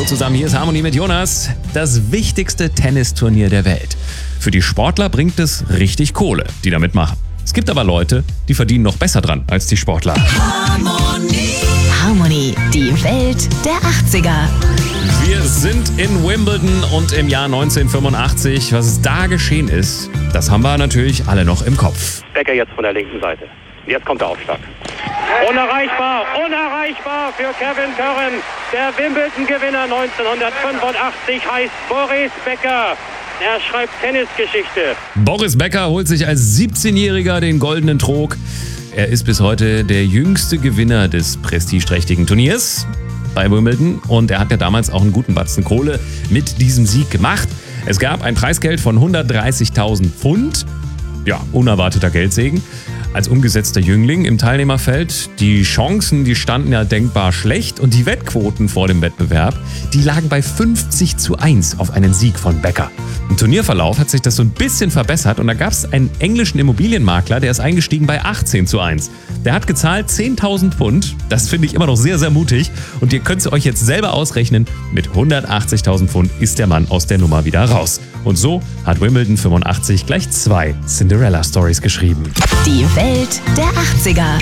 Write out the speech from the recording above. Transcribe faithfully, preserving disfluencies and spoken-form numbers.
zusammen, hier ist Harmony mit Jonas. Das wichtigste Tennisturnier der Welt. Für die Sportler bringt es richtig Kohle, die damit machen. Es gibt aber Leute, die verdienen noch besser dran als die Sportler. Harmony, Harmony, die Welt der achtziger. Wir sind in Wimbledon und im Jahr neunzehnhundertfünfundachtzig. Was da geschehen ist, das haben wir natürlich alle noch im Kopf. Becker jetzt von der linken Seite. Jetzt kommt der Aufschlag. Unerreichbar, unerreichbar für Kevin Curran. Der Wimbledon-Gewinner neunzehnhundertfünfundachtzig heißt Boris Becker. Er schreibt Tennisgeschichte. Boris Becker holt sich als siebzehnjähriger den goldenen Trog. Er ist bis heute der jüngste Gewinner des prestigeträchtigen Turniers bei Wimbledon und er hat ja damals auch einen guten Batzen Kohle mit diesem Sieg gemacht. Es gab ein Preisgeld von hundertdreißigtausend Pfund. Ja, unerwarteter Geldsegen. Als umgesetzter Jüngling im Teilnehmerfeld. Die Chancen, die standen ja denkbar schlecht und die Wettquoten vor dem Wettbewerb, die lagen bei fünfzig zu eins auf einen Sieg von Becker. Im Turnierverlauf hat sich das so ein bisschen verbessert und da gab es einen englischen Immobilienmakler, der ist eingestiegen bei achtzehn zu eins. Der hat gezahlt zehntausend Pfund, das finde ich immer noch sehr, sehr mutig und ihr könnt es euch jetzt selber ausrechnen, mit hundertachtzigtausend Pfund ist der Mann aus der Nummer wieder raus. Und so hat Wimbledon fünfundachtzig gleich zwei Cinderella-Stories geschrieben. Die Welt der achtziger.